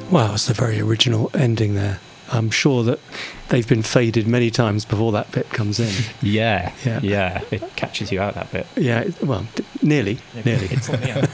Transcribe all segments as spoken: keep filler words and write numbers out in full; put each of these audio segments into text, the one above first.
Wow, it's a very original ending there. I'm sure that they've been faded many times before that bit comes in. Yeah, Yeah. yeah, it catches you out, that bit. Yeah, it- well, d- nearly, nearly. It's yeah.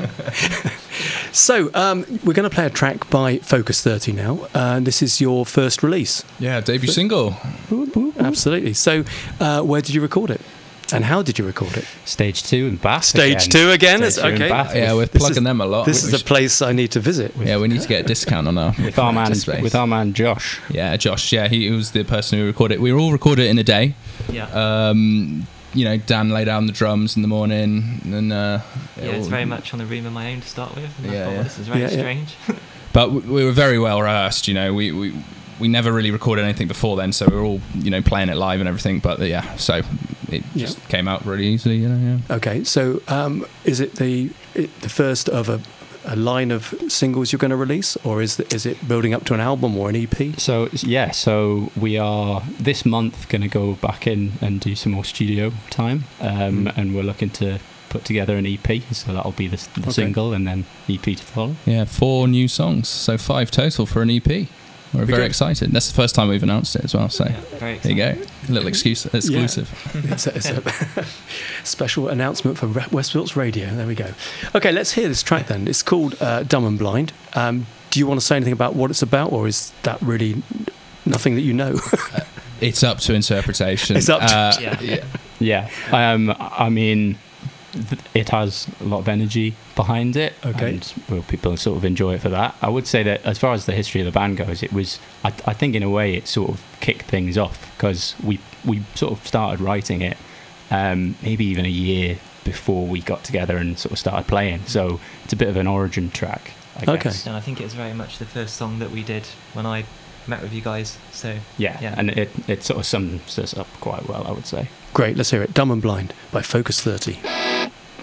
So, um, we're going to play a track by Focus thirty now. Uh, this is your first release. Yeah, debut single. Absolutely. So, uh, where did you record it? And how did you record it? Stage two in Bath. Stage again. two again? Stage It's- two in okay. Bath Yeah, we're This plugging is- them a lot. This We is a should- place I need to visit. Yeah, we need to get a discount on our with our man, space. with our man Josh. Yeah, Josh. Yeah, he was the person who recorded it. We all recorded it in a day. yeah. Um, you know, Dan laid down the drums in the morning, and uh, yeah, it's very much on a room of my own to start with. And I Yeah, thought, yeah. this is very Yeah, yeah. strange. But w- we were very well rehearsed. You know, we, we we never really recorded anything before then, so we were all you know playing it live and everything. But uh, yeah, so it Yeah. just came out really easily. You know, yeah. Okay, so um, is it the it, the first of a, a line of singles you're going to release, or is the, is it building up to an album or an E P? So yeah, so we are this month going to go back in and do some more studio time, um, Mm. and we're looking to put together an E P. So that'll be the, the Okay. single and then E P to follow. Yeah, four new songs, so five total for an E P. We're Be very good. excited. That's the first time we've announced it as well. So Yeah, very there you exciting. go, a little excuse, exclusive. It's a, it's a special announcement for Ra- West Wilts Radio. There we go. Okay, let's hear this track then. It's called uh, Dumb and Blind. Um, do you want to say anything about what it's about, or is that really nothing that you know? It's up to interpretation. It's up to- Uh, Yeah. Yeah, um, I mean, th- it has a lot of energy behind it, Okay. and well, people sort of enjoy it for that. I would say that as far as the history of the band goes, it was, I, I think in a way, it sort of kicked things off because we we sort of started writing it um, maybe even a year before we got together and sort of started playing. So it's a bit of an origin track, I Okay. guess. And I think it's very much the first song that we did when I met with you guys. So Yeah, Yeah. and it, it sort of sums us up quite well, I would say. Great, let's hear it. Dumb and Blind by Focus thirty.